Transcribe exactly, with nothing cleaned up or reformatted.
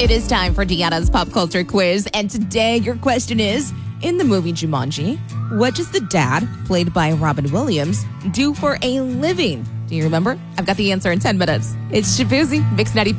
It is time for Deanna's Pop Culture Quiz, and today your question is, in the movie Jumanji, what does the dad, played by Robin Williams, do for a living? Do you remember? I've got the answer in ten minutes. It's Shabuzi, Mix ninety-five.